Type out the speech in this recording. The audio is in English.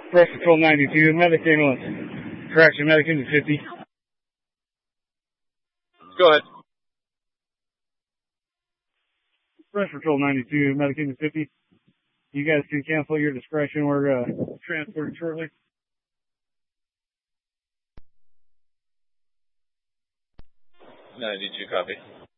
Express Patrol 92, medic ambulance. Correction, medic into 50. Go ahead. Express Patrol 92, medic into 50. You guys can cancel your discretion. We're transported shortly. 92, copy.